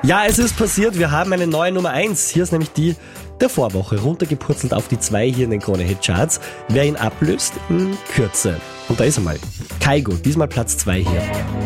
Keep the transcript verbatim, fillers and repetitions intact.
Ja, es ist passiert, wir haben eine neue Nummer eins. Hier ist nämlich die der Vorwoche, runtergepurzelt auf die zwei hier in den Krone-Hit-Charts. Wer ihn ablöst, in Kürze. Und da ist er mal. Kaigo, diesmal Platz zwei hier.